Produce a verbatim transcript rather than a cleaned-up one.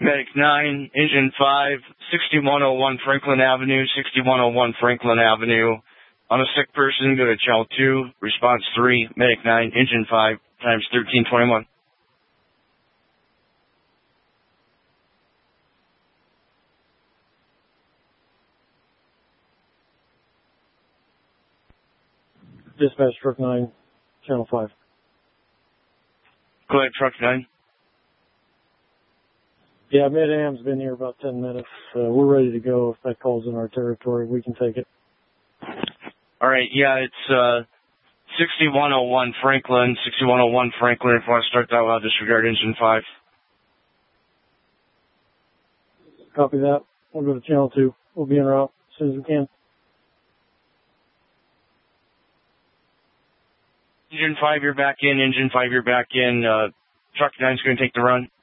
Medic nine, Engine five, sixty-one oh one Franklin Avenue, sixty-one oh one Franklin Avenue. On a sick person, go to Channel two, Response three, Medic nine, Engine five, times thirteen twenty-one. Dispatch Truck nine, Channel five. Go ahead, Truck nine. Yeah, Mid-Am's been here about ten minutes. Uh, we're ready to go. If that call's in our territory, we can take it. All right, yeah, it's uh, sixty-one oh one Franklin, sixty-one oh one Franklin. If you want to start that, I'll disregard Engine five. Copy that. We'll go to Channel two. We'll be en route as soon as we can. Engine five, you're back in. Engine five, you're back in. Uh, Truck nine's going to take the run.